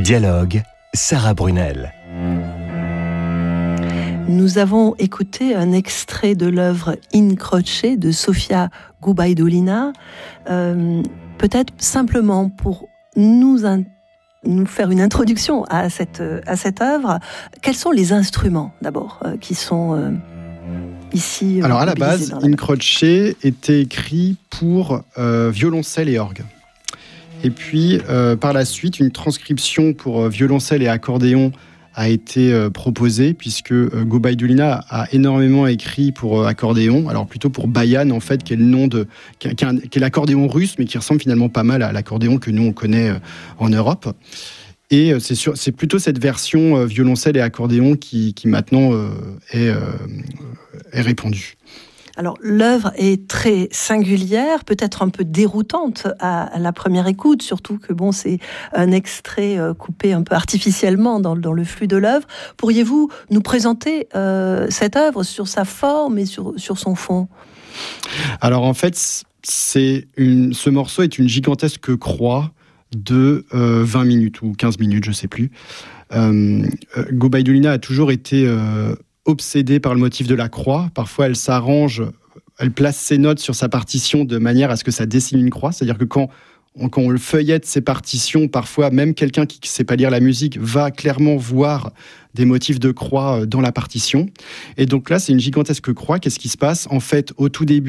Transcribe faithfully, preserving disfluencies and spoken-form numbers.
Dialogue, Sarah Brunel. Nous avons écouté un extrait de l'œuvre In Croce de Sofia Gubaidulina. Euh, peut-être simplement pour nous, in- nous faire une introduction à cette, à cette œuvre, quels sont les instruments d'abord euh, qui sont euh, ici euh, Alors à la mobilisés base, dans la In Croce était écrit pour euh, violoncelle et orgue. Et puis euh, par la suite, une transcription pour euh, violoncelle et accordéon a été euh, proposée, puisque euh, Gubaidulina a énormément écrit pour euh, accordéon, alors plutôt pour bayan en fait, qui est le nom de, qui est, qui est un- qui est l'accordéon russe, mais qui ressemble finalement pas mal à l'accordéon que nous on connaît euh, en Europe. Et euh, c'est, sur, c'est plutôt cette version euh, violoncelle et accordéon qui, qui maintenant euh, est, euh, est répandue. Alors, l'œuvre est très singulière, peut-être un peu déroutante à, à la première écoute, surtout que bon, c'est un extrait euh, coupé un peu artificiellement dans, dans le flux de l'œuvre. Pourriez-vous nous présenter euh, cette œuvre sur sa forme et sur, sur son fond ? Alors en fait, c'est une, ce morceau est une gigantesque croix de euh, vingt minutes ou quinze minutes, je ne sais plus. Euh, euh, Gubaidulina a toujours été euh, obsédée par le motif de la croix. Parfois, elle s'arrange, elle place ses notes sur sa partition de manière à ce que ça dessine une croix. C'est-à-dire que quand on, quand on feuillette ses partitions, parfois même quelqu'un qui ne sait pas lire la musique va clairement voir des motifs de croix dans la partition. Et donc là, c'est une gigantesque croix. Qu'est-ce qui se passe ? En fait, au tout début,